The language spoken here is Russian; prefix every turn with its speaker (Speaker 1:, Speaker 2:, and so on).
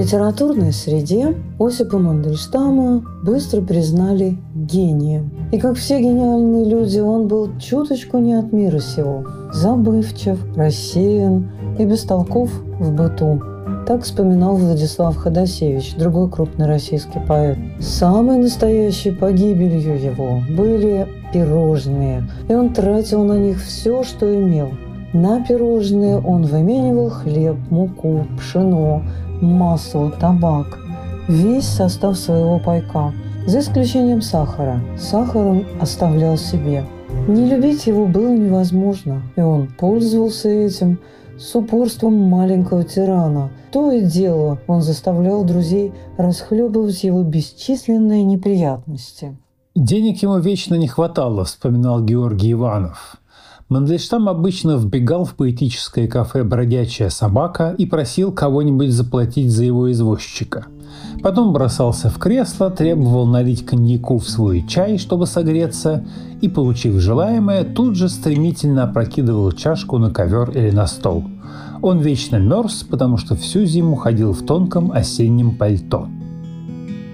Speaker 1: литературной среде Осипа Мандельштама быстро признали гением. И как все гениальные люди, он был чуточку не от мира сего. Забывчив, рассеян и бестолков в быту. Так вспоминал Владислав Ходосевич, другой крупный российский поэт. Самой настоящей погибелью его были пирожные, и он тратил на них все, что имел. На пирожные он выменивал хлеб, муку, пшено, масло, табак, весь состав своего пайка, за исключением сахара. Сахар он оставлял себе. Не любить его было невозможно, и он пользовался этим с упорством маленького тирана. То и дело он заставлял друзей расхлебывать его бесчисленные неприятности.
Speaker 2: «Денег ему вечно не хватало», – вспоминал Георгий Иванов. Мандельштам обычно вбегал в поэтическое кафе «Бродячая собака» и просил кого-нибудь заплатить за его извозчика. Потом бросался в кресло, требовал налить коньяку в свой чай, чтобы согреться, и, получив желаемое, тут же стремительно опрокидывал чашку на ковер или на стол. Он вечно мерз, потому что всю зиму ходил в тонком осеннем пальто.